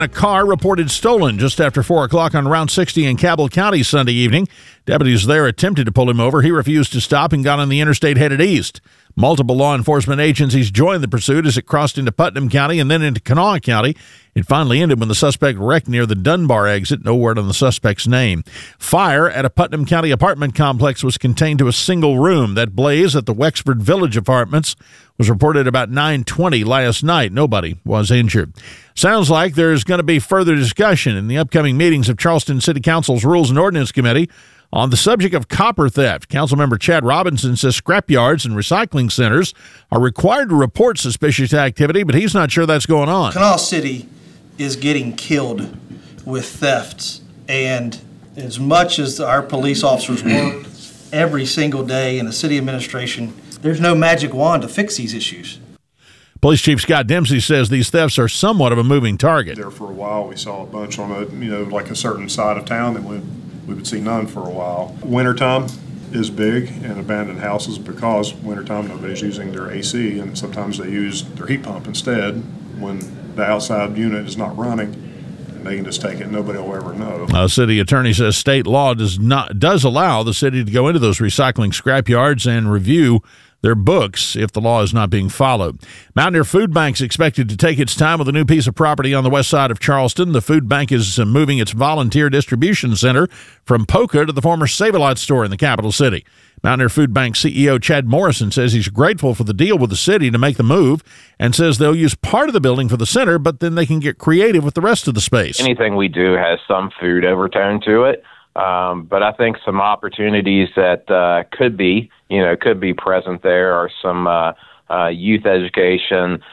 A car reported stolen just after 4 o'clock on Route 60 in Cabell County Sunday evening. Deputies there attempted to pull him over. He refused to stop and got on the interstate headed east. Multiple law enforcement agencies joined the pursuit as it crossed into Putnam County and then into Kanawha County. It finally ended when the suspect wrecked near the Dunbar exit. No word on the suspect's name. Fire at a Putnam County apartment complex was contained to a single room. That blaze at the Wexford Village Apartments was reported about 9:20 last night. Nobody was injured. Sounds like there's going to be further discussion in the upcoming meetings of Charleston City Council's Rules and Ordinance Committee on the subject of copper theft. Councilmember Chad Robinson says scrapyards and recycling centers are required to report suspicious activity, but he's not sure that's going on. Kanawha City is getting killed with thefts, and as much as our police officers work every single day in the city administration, there's no magic wand to fix these issues. Police Chief Scott Dempsey says these thefts are somewhat of a moving target. There for a while, we saw a bunch on like a certain side of town that we would see none for a while. Wintertime is big in abandoned houses because wintertime nobody's using their AC, and sometimes they use their heat pump instead when the outside unit is not running, and they can just take it and nobody will ever know. A city attorney says state law does allow the city to go into those recycling scrapyards and review their books if the law is not being followed. Mountaineer Food Bank's expected to take its time with a new piece of property on the west side of Charleston. The food bank is moving its volunteer distribution center from Poca to the former Save-A-Lot store in the capital city. Mountaineer Food Bank CEO Chad Morrison says he's grateful for the deal with the city to make the move and says they'll use part of the building for the center, but then they can get creative with the rest of the space. Anything we do has some food overtone to it. But I think some opportunities that could be present there are some youth education,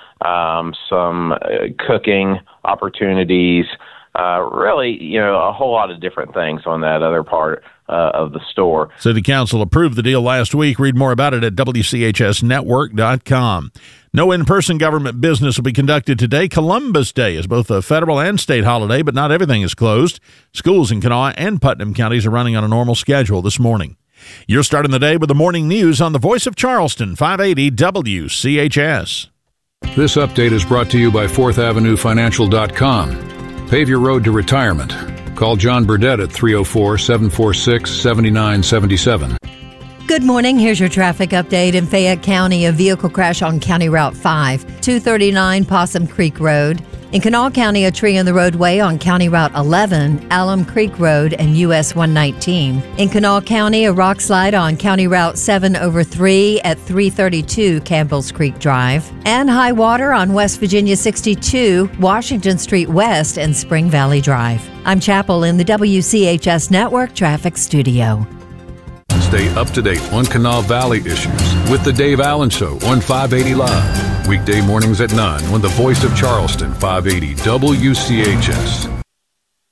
some cooking opportunities, really, a whole lot of different things on that other part of the store. City Council approved the deal last week. Read more about it at WCHSnetwork.com. No in-person government business will be conducted today. Columbus Day is both a federal and state holiday, but not everything is closed. Schools in Kanawha and Putnam counties are running on a normal schedule this morning. You're starting the day with the morning news on the Voice of Charleston, 580 WCHS. This update is brought to you by 4thAvenueFinancial.com. Pave your road to retirement. Call John Burdett at 304-746-7977. Good morning. Here's your traffic update. In Fayette County, a vehicle crash on County Route 5, 239 Possum Creek Road. In Kanawha County, a tree in the roadway on County Route 11, Alum Creek Road and US 119. In Kanawha County, a rock slide on County Route 7/3 at 332 Campbell's Creek Drive. And high water on West Virginia 62, Washington Street West and Spring Valley Drive. I'm Chapel in the WCHS Network Traffic Studio. Stay up to date on Kanawha Valley issues with The Dave Allen Show on 580 Live. Weekday mornings at 9 on the Voice of Charleston, 580 WCHS.